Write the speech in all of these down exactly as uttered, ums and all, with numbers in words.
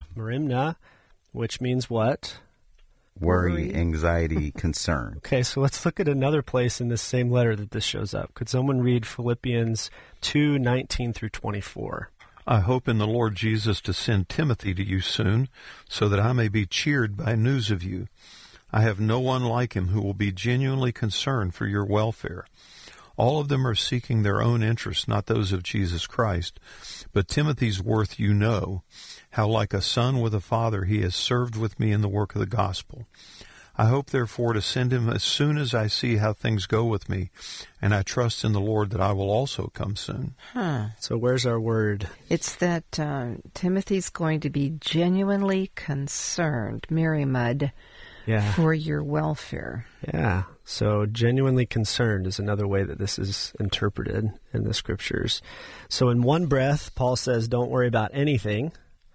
Merimna, which means what? Worry, Worry. anxiety, concern. Okay, so let's look at another place in this same letter that this shows up. Could someone read Philippians two nineteen through twenty-four? I hope in the Lord Jesus to send Timothy to you soon, so that I may be cheered by news of you. I have no one like him who will be genuinely concerned for your welfare. All of them are seeking their own interests, not those of Jesus Christ. But Timothy's worth you know, how like a son with a father he has served with me in the work of the gospel. I hope, therefore, to send him as soon as I see how things go with me, and I trust in the Lord that I will also come soon. Huh. So where's our word? It's that uh, Timothy's going to be genuinely concerned, Mirimud, Yeah. for your welfare. Yeah. So genuinely concerned is another way that this is interpreted in the scriptures. So in one breath, Paul says, don't worry about anything.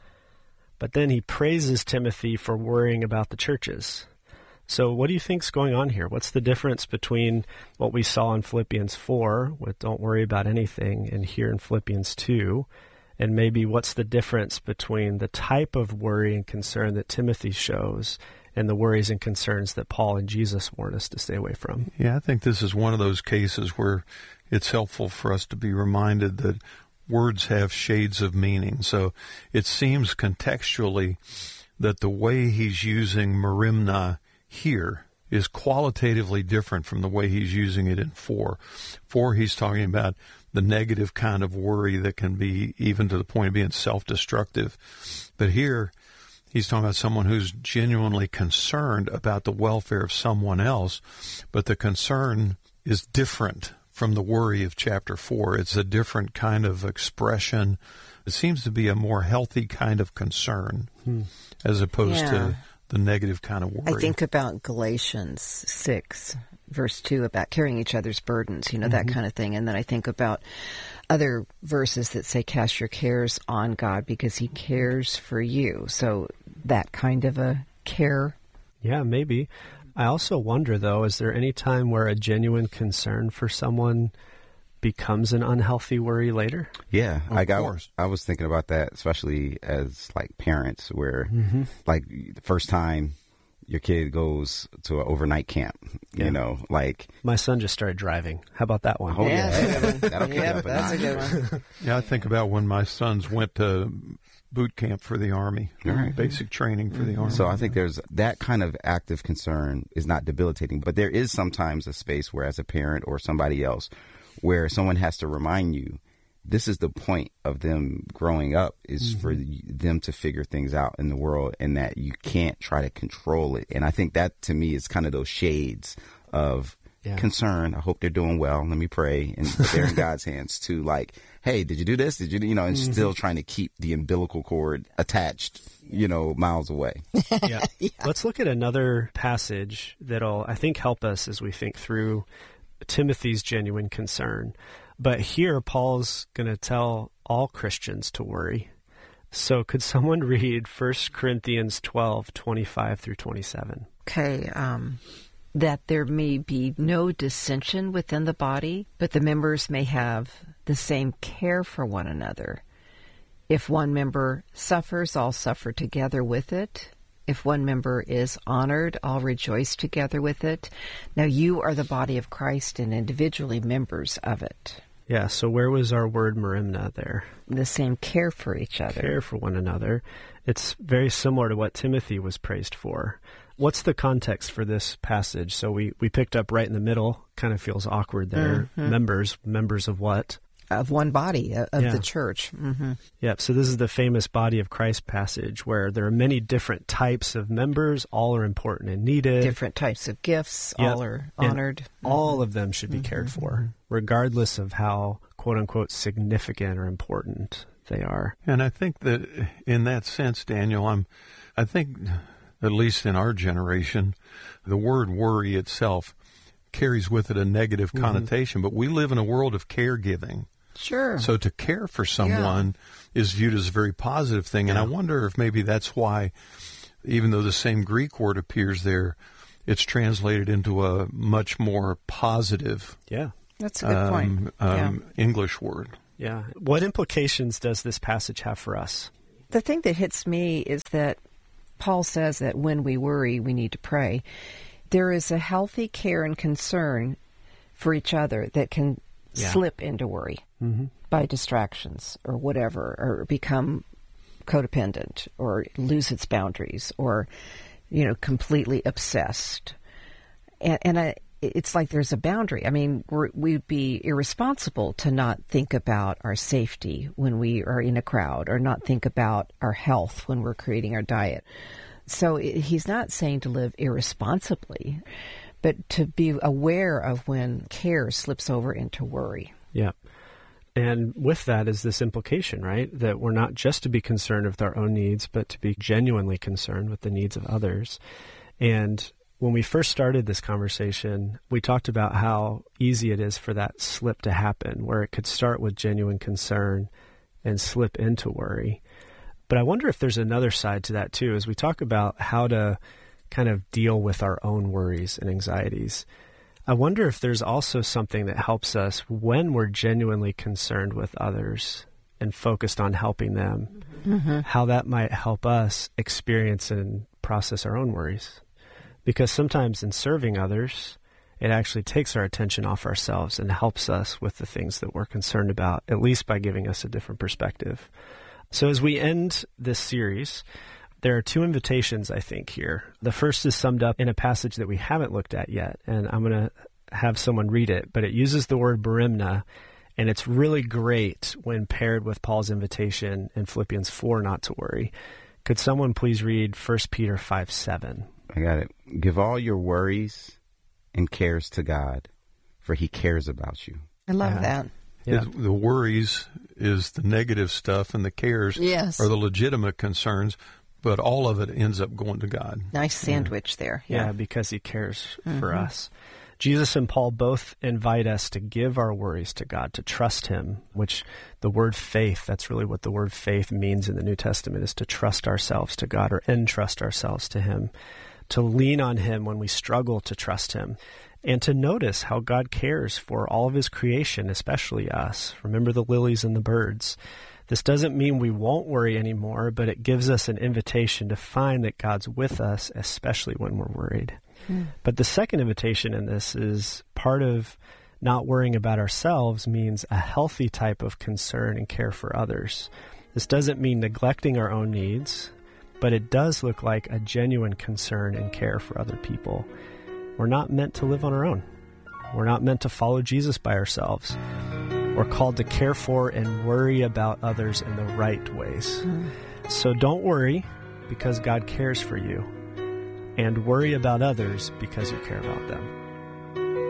But then he praises Timothy for worrying about the churches. So what do you think's going on here? What's the difference between what we saw in Philippians four with don't worry about anything and here in Philippians two? And maybe what's the difference between the type of worry and concern that Timothy shows and the worries and concerns that Paul and Jesus warn us to stay away from? Yeah, I think this is one of those cases where it's helpful for us to be reminded that words have shades of meaning. So it seems contextually that the way he's using merimna here is qualitatively different from the way he's using it in four. Four, he's talking about the negative kind of worry that can be even to the point of being self-destructive. But here, he's talking about someone who's genuinely concerned about the welfare of someone else, but the concern is different from the worry of chapter four. It's a different kind of expression. It seems to be a more healthy kind of concern hmm. as opposed yeah. to the negative kind of worry. I think about Galatians six, verse two, about carrying each other's burdens, you know, mm-hmm. that kind of thing. And then I think about other verses that say, cast your cares on God because he cares for you. So that kind of a care. Yeah, maybe. I also wonder, though, is there any time where a genuine concern for someone becomes an unhealthy worry later? Yeah, of I got. course. I was thinking about that, especially as like parents, where mm-hmm. like the first time your kid goes to an overnight camp, yeah. you know, like my son just started driving. How about that one? Oh yeah, yeah, that's, that'll kick yep, up a that's a notch. good one. Yeah, I think about when my sons went to boot camp for the Army, right. basic training for the Army. So I think there's that kind of active concern is not debilitating, but there is sometimes a space where as a parent or somebody else where someone has to remind you this is the point of them growing up is mm-hmm. for them to figure things out in the world and that you can't try to control it. And I think that to me is kind of those shades of yeah. concern. I hope they're doing well. Let me pray. And they're in God's hands too. Like, hey, did you do this? Did you, you know, and mm-hmm. still trying to keep the umbilical cord attached, you know, miles away. yeah. yeah. Let's look at another passage that'll, I think, help us as we think through Timothy's genuine concern. But here, Paul's going to tell all Christians to worry. So could someone read First Corinthians twelve, twenty-five through twenty-seven? Okay, um, that there may be no dissension within the body, but the members may have the same care for one another. If one member suffers, all suffer together with it. If one member is honored, all rejoice together with it. Now you are the body of Christ and individually members of it. Yeah, so where was our word merimna there? The same care for each other. Care for one another. It's very similar to what Timothy was praised for. What's the context for this passage? So we, we picked up right in the middle. Kind of feels awkward there. Mm-hmm. Members, members of what? Of one body, of yeah. the church. Mm-hmm. Yep, so this is the famous body of Christ passage where there are many different types of members. All are important and needed. Different types of gifts. Yep. All are honored. Mm-hmm. All of them should be mm-hmm. cared for, regardless of how, quote-unquote, significant or important they are. And I think that in that sense, Daniel, I'm, I think, at least in our generation, the word worry itself carries with it a negative mm-hmm. connotation, but we live in a world of caregiving. Sure. So to care for someone yeah. is viewed as a very positive thing. And yeah. I wonder if maybe that's why, even though the same Greek word appears there, it's translated into a much more positive yeah. That's a good um, point. Um, yeah. English word. Yeah. What implications does this passage have for us? The thing that hits me is that Paul says that when we worry, we need to pray. There is a healthy care and concern for each other that can yeah. slip into worry mm-hmm. by distractions or whatever, or become codependent or lose its boundaries or, you know, completely obsessed. And, and I, it's like there's a boundary. I mean, we're, we'd be irresponsible to not think about our safety when we are in a crowd, or not think about our health when we're creating our diet. So he's not saying to live irresponsibly, but to be aware of when care slips over into worry. Yeah. And with that is this implication, right? That we're not just to be concerned with our own needs, but to be genuinely concerned with the needs of others. And when we first started this conversation, we talked about how easy it is for that slip to happen, where it could start with genuine concern and slip into worry. But I wonder if there's another side to that too, as we talk about how to kind of deal with our own worries and anxieties. I wonder if there's also something that helps us when we're genuinely concerned with others and focused on helping them, mm-hmm. how that might help us experience and process our own worries. Because sometimes in serving others, it actually takes our attention off ourselves and helps us with the things that we're concerned about, at least by giving us a different perspective. So as we end this series, there are two invitations, I think, here. The first is summed up in a passage that we haven't looked at yet, and I'm going to have someone read it, but it uses the word merimna, and it's really great when paired with Paul's invitation in Philippians four not to worry. Could someone please read First Peter five seven? I got it. Give all your worries and cares to God, for he cares about you. I love yeah. that. Yeah. The worries is the negative stuff, and the cares yes. are the legitimate concerns, but all of it ends up going to God. Nice sandwich yeah. there. Yeah. yeah, because he cares mm-hmm. for us. Jesus and Paul both invite us to give our worries to God, to trust him, which the word faith, that's really what the word faith means in the New Testament, is to trust ourselves to God or entrust ourselves to him, to lean on him when we struggle to trust him, and to notice how God cares for all of his creation, especially us. Remember the lilies and the birds. This doesn't mean we won't worry anymore, but it gives us an invitation to find that God's with us, especially when we're worried. Mm. But the second invitation in this is part of not worrying about ourselves means a healthy type of concern and care for others. This doesn't mean neglecting our own needs, but it does look like a genuine concern and care for other people. We're not meant to live on our own. We're not meant to follow Jesus by ourselves. We're called to care for and worry about others in the right ways. Mm. So don't worry because God cares for you, and worry about others because you care about them.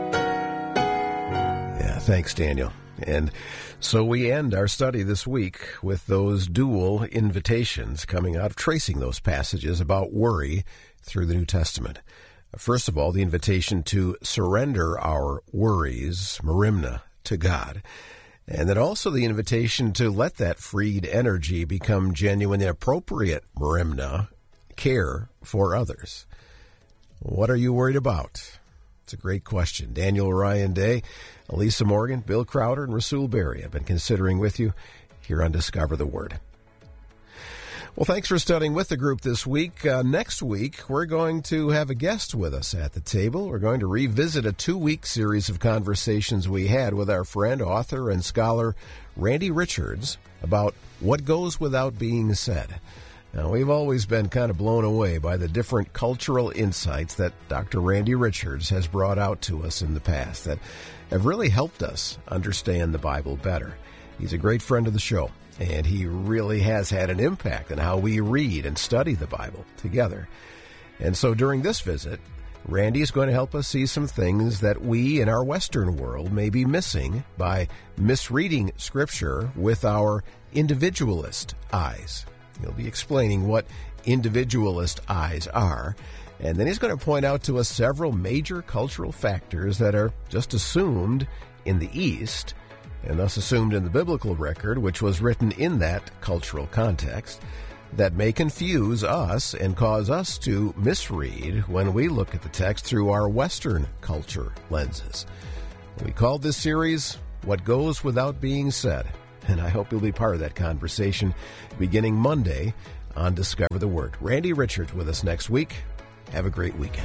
Yeah, thanks, Daniel. And so we end our study this week with those dual invitations coming out of tracing those passages about worry through the New Testament. First of all, the invitation to surrender our worries, merimna, to God. And then also the invitation to let that freed energy become genuine and appropriate merimna, care for others. What are you worried about? It's a great question. Daniel Ryan Day, Elisa Morgan, Bill Crowder, and Rasul Berry have been considering with you here on Discover the Word. Well, thanks for studying with the group this week. Uh, next week, we're going to have a guest with us at the table. We're going to revisit a two-week series of conversations we had with our friend, author, and scholar Randy Richards about what goes without being said. Now, we've always been kind of blown away by the different cultural insights that Doctor Randy Richards has brought out to us in the past that have really helped us understand the Bible better. He's a great friend of the show, and he really has had an impact on how we read and study the Bible together. And so during this visit, Randy is going to help us see some things that we in our Western world may be missing by misreading Scripture with our individualist eyes. He'll be explaining what individualist eyes are, and then he's going to point out to us several major cultural factors that are just assumed in the East, and thus assumed in the biblical record, which was written in that cultural context, that may confuse us and cause us to misread when we look at the text through our Western culture lenses. We called this series, What Goes Without Being Said. And I hope you'll be part of that conversation beginning Monday on Discover the Word. Randy Richards with us next week. Have a great weekend.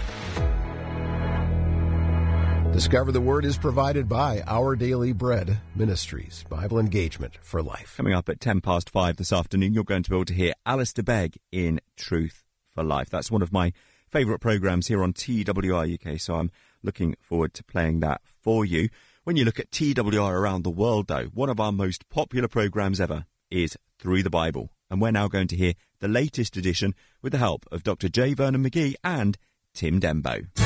Discover the Word is provided by Our Daily Bread Ministries, Bible Engagement for Life. Coming up at ten past five this afternoon, you're going to be able to hear Alistair Begg in Truth for Life. That's one of my favourite programmes here on T W R U K, so I'm looking forward to playing that for you. When you look at T W R around the world, though, one of our most popular programmes ever is Through the Bible. And we're now going to hear the latest edition with the help of Doctor J. Vernon McGee and Tim Dembo.